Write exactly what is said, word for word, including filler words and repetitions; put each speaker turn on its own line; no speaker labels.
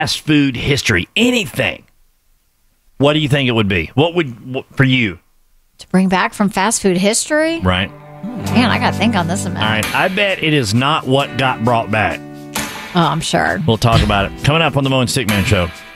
fast food history, anything, what do you think it would be? What would, what, for you?
To bring back from fast food history?
Right.
Man, I got to think on this a minute.
All right. I bet it is not what got brought back.
Oh, I'm sure.
We'll talk about it. Coming up on the Mo and Stickman Show.